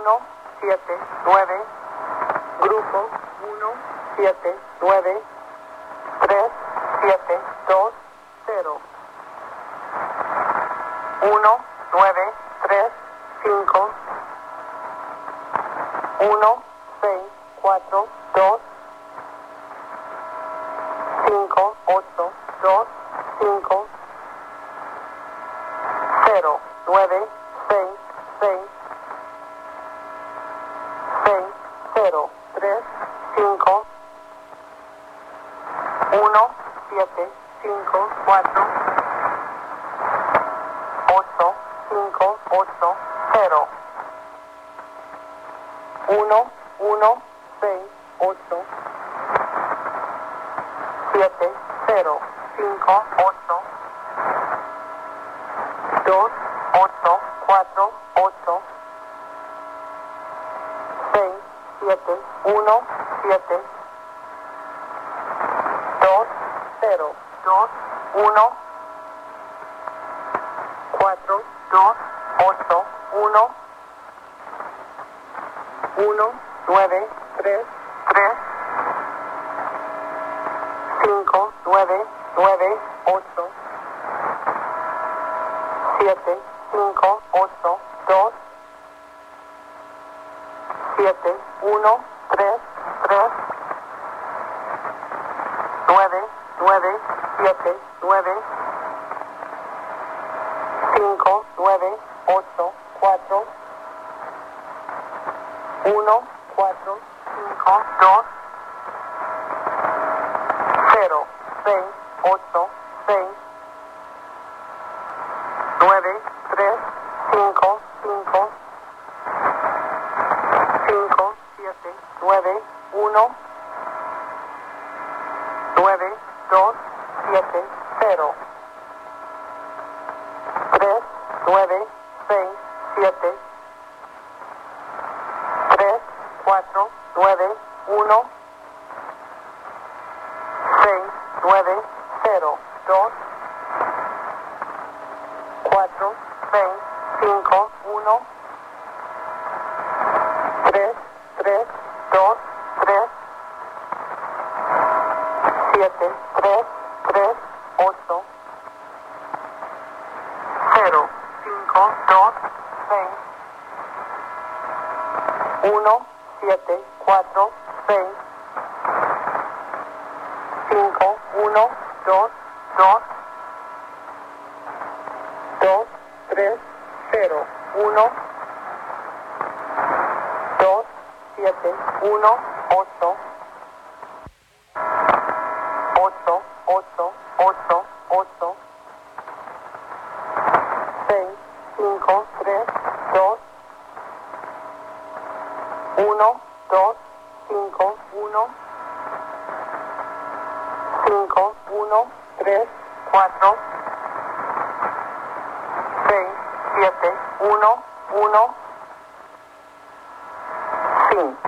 1, 7, 9. Grupo 1, 7, 9. 3, 7, 2, 0. 1, 9, 3, 5. 1, 6, 4, 2. 5, 8, 2, 5. 0, 9, 6, 6. 6, 0, 3, 5. 1, 7, 5, 4. 8, 5, 8, 0. 1, 1, 6, 8. 7, 0, 5, 8. 2, 8, 4, 8. 6, 7, 1, 7. 2, 0, 2, 1. 4, 2, 8, 1. 1, 9, 3, 3. 5, 9, 9, 8. 7, 5, 8, 2. 7, 1, 3, 3. 9, 9, 7, 9. 5, 9, 8, 4. 1, 4, 5, 2. 0, 6, 8, 6. 9, 3, 5, 5. 5, 7, 9, 1. 9, 2, 7, 0. 3, 9, 6, 7. 3, 4, 9, 1. 6, 9, 0, 2. 4, 6, 5, 1. 3, 3, 2, 3. 7, 3, 3, 8. 0, 5, 2, 6. 1, 7, 4, 6. 5, 1, 2, 2. 2, 3, 0, 1. 2, 7, 1, 8. 8, 8, 8, 8. 6, 5, 3, 2. 1, 2, 5, 1. 5, 1, 3, 4. 6, 7, 1, 1. Fin.